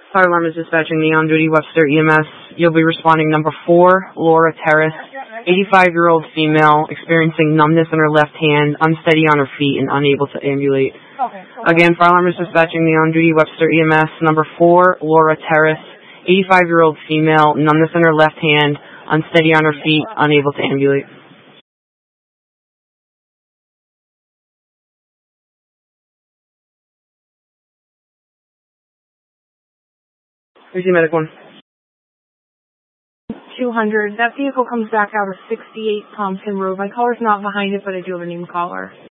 Fire alarm is dispatching the on-duty Webster EMS. You'll be responding number 4, Laura Terrace, 85-year-old female, experiencing numbness in her left hand, unsteady on her feet, and unable to ambulate. Okay. Again, fire alarm is dispatching the on-duty Webster EMS. Number 4, Laura Terrace, 85-year-old female, numbness in her left hand, unsteady on her feet, unable to ambulate. Here's your medic 1. 200. That vehicle comes back out of 68 Thompson Road. My caller's not behind it, but I do have a name caller.